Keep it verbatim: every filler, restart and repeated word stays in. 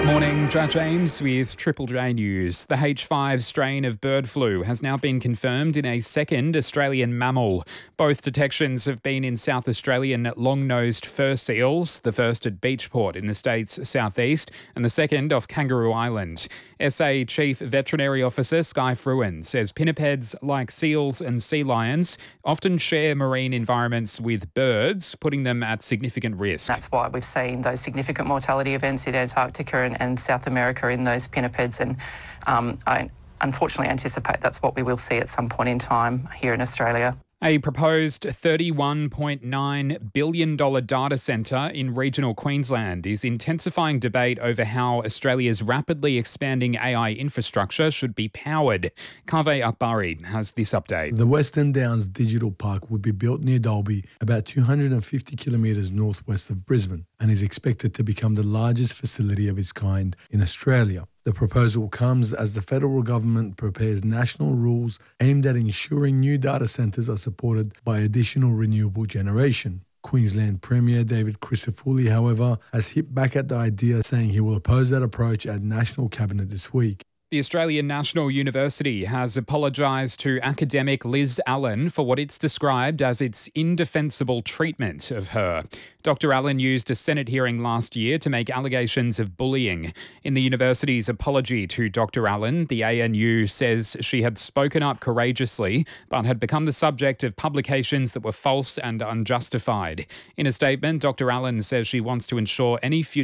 Morning, Judge James with Triple J News. The H five strain of bird flu has now been confirmed in a second Australian mammal. Both detections have been in South Australian long-nosed fur seals, the first at Beachport in the state's southeast and the second off Kangaroo Island. S A Chief Veterinary Officer Skye Fruin says pinnipeds, like seals and sea lions, often share marine environments with birds, putting them at significant risk. That's why we've seen those significant mortality events in Antarctica and, and South America in those pinnipeds, and um, I unfortunately anticipate that's what we will see at some point in time here in Australia. A proposed thirty-one point nine billion dollars data centre in regional Queensland is intensifying debate over how Australia's rapidly expanding A I infrastructure should be powered. Kaveh Akbari has this update. The Western Downs Digital Park would be built near Dalby, about two hundred fifty kilometres northwest of Brisbane, and is expected to become the largest facility of its kind in Australia. The proposal comes as the federal government prepares national rules aimed at ensuring new data centres are supported by additional renewable generation. Queensland Premier David Crisafulli, however, has hit back at the idea, saying he will oppose that approach at National Cabinet this week. The Australian National University has apologised to academic Liz Allen for what it's described as its indefensible treatment of her. Doctor Allen used a Senate hearing last year to make allegations of bullying. In the university's apology to Doctor Allen, the A N U says she had spoken up courageously but had become the subject of publications that were false and unjustified. In a statement, Doctor Allen says she wants to ensure any future